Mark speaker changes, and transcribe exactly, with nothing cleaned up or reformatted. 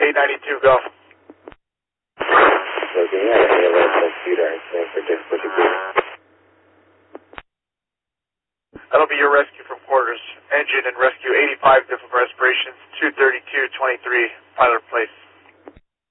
Speaker 1: eight ninety-two, go.
Speaker 2: Looking at A L S computer, for difficulty B.
Speaker 1: That'll be your rescue from quarters. Engine and rescue eighty-five, different respirations, two thirty-two twenty-three, pilot place.